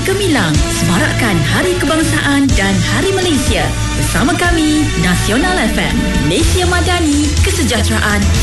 gemilang semarakkan Hari Kebangsaan dan Hari Malaysia. Bersama kami, Nasional FM, Malaysia Madani, Kesejahteraan